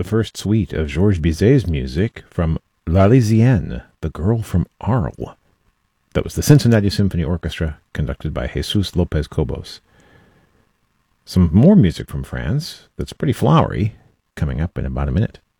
the first suite of Georges Bizet's music from L'Arlésienne, The Girl from Arles. That was the Cincinnati Symphony Orchestra, conducted by Jesus Lopez Cobos. Some more music from France that's pretty flowery, coming up in about a minute.